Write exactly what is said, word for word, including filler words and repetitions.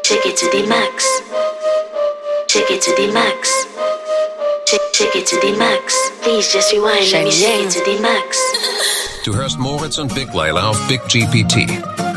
Take it to the max. Take it to the max. Take, take it to the max. Please just rewind. Let me take it to the max. Du hörst Moritz und Big Layla auf Big G P T.